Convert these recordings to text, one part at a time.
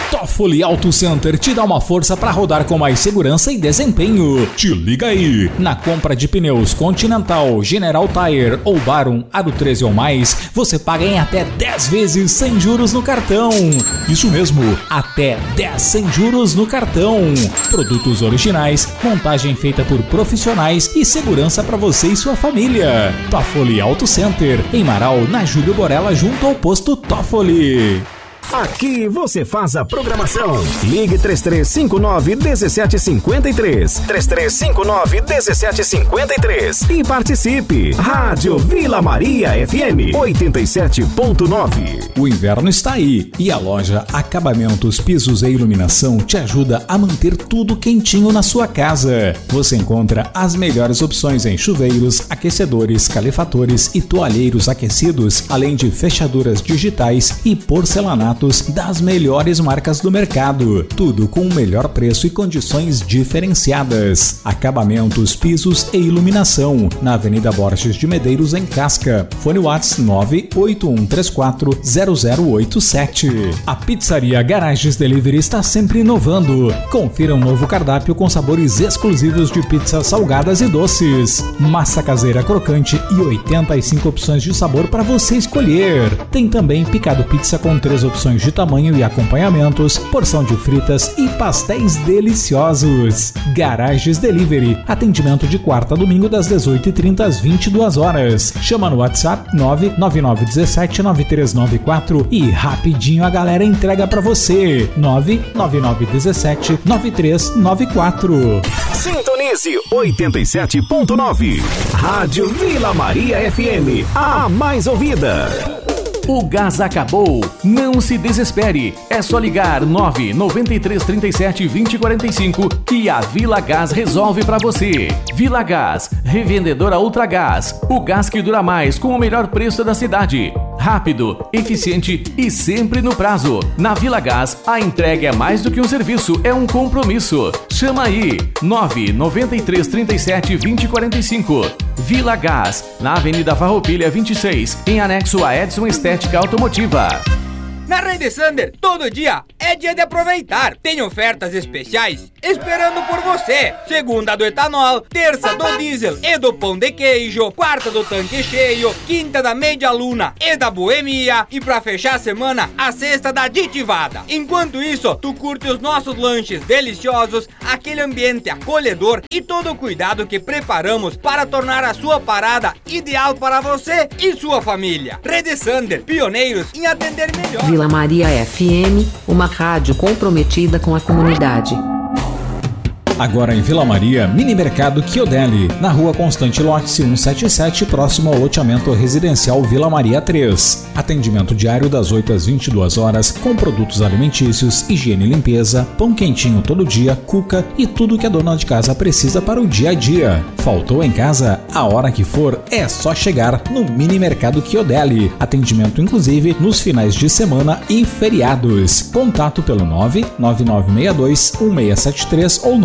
Toffoli Auto Center te dá uma força para rodar com mais segurança e desempenho. Te liga aí! Na compra de pneus Continental, General Tire ou Baron Aro 13 ou mais, você paga em até 10 vezes sem juros no cartão. Isso mesmo, até 10 sem juros no cartão. Produtos originais, montagem feita por profissionais e segurança para você e sua família. Toffoli Auto Center, em Marau, na Júlio Borella, junto ao posto Toffoli. Aqui você faz a programação. Ligue 3359-1753. 3359-1753. E participe. Rádio Vila Maria FM 87.9. O inverno está aí e a loja Acabamentos, Pisos e Iluminação te ajuda a manter tudo quentinho na sua casa. Você encontra as melhores opções em chuveiros, aquecedores, calefatores e toalheiros aquecidos, além de fechaduras digitais e porcelanato das melhores marcas do mercado. Tudo com o melhor preço e condições diferenciadas. Acabamentos, pisos e iluminação. Na Avenida Borges de Medeiros, em Casca. Fone WhatsApp 981340087. A Pizzaria Garages Delivery está sempre inovando. Confira um novo cardápio com sabores exclusivos de pizzas salgadas e doces. Massa caseira crocante e 85 opções de sabor para você escolher. Tem também picado pizza com 3 opções de tamanho e acompanhamentos, porção de fritas e pastéis deliciosos. Garages Delivery, atendimento de quarta a domingo das 18h30 às 22 horas. Chama no WhatsApp 999179394 e rapidinho a galera entrega pra você. 999179394. Sintonize 87.9. Rádio Vila Maria FM, a mais ouvida. O gás acabou? Não se desespere. É só ligar 99337-2045 que a Vila Gás resolve pra você. Vila Gás, revendedora Ultragás. O gás que dura mais com o melhor preço da cidade. Rápido, eficiente e sempre no prazo. Na Vila Gás, a entrega é mais do que um serviço, é um compromisso. Chama aí, 99337-2045. Vila Gás, na Avenida Farroupilha 26, em anexo a Edson Estética Automotiva. Na Rede Sander, todo dia é dia de aproveitar. Tem ofertas especiais esperando por você. Segunda do etanol, terça do diesel e do pão de queijo, quarta do tanque cheio, quinta da meia luna e da boemia e pra fechar a semana, a sexta da aditivada. Enquanto isso, tu curte os nossos lanches deliciosos, aquele ambiente acolhedor e todo o cuidado que preparamos para tornar a sua parada ideal para você e sua família. Rede Sander, pioneiros em atender melhor. Vila Maria FM, uma rádio comprometida com a comunidade. Agora em Vila Maria, Mini Mercado Chiodelli, na Rua Constante Lote 177, próximo ao loteamento residencial Vila Maria 3. Atendimento diário das 8 às 22 horas, com produtos alimentícios, higiene e limpeza, pão quentinho todo dia, cuca e tudo que a dona de casa precisa para o dia a dia. Faltou em casa? A hora que for, é só chegar no Mini Mercado Chiodelli. Atendimento inclusive nos finais de semana e feriados. Contato pelo 99962-1673 ou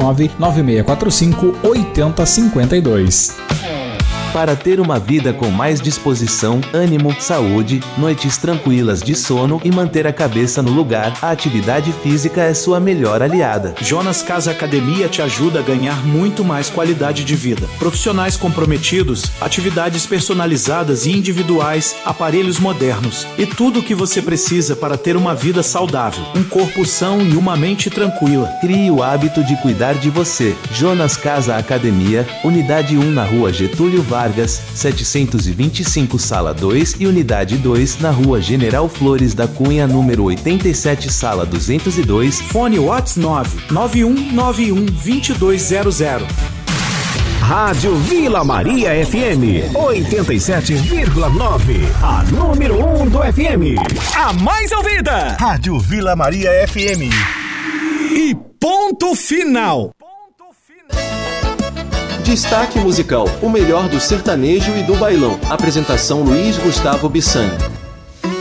99645-8052. Para ter uma vida com mais disposição, ânimo, saúde, noites tranquilas de sono e manter a cabeça no lugar, a atividade física é sua melhor aliada. Jonas Casa Academia te ajuda a ganhar muito mais qualidade de vida. Profissionais comprometidos, atividades personalizadas e individuais, aparelhos modernos e tudo o que você precisa para ter uma vida saudável, um corpo são e uma mente tranquila. Crie o hábito de cuidar de você. Jonas Casa Academia, Unidade 1 na Rua Getúlio Vargas, 725 Sala 2 e Unidade 2 na Rua General Flores da Cunha, número 87, Sala 202. Fone WhatsApp 991912200. Rádio Vila Maria FM 87,9. A número 1 do FM. A mais ouvida. Rádio Vila Maria FM. E ponto final. Destaque musical, o melhor do sertanejo e do bailão. Apresentação Luiz Gustavo Bissani.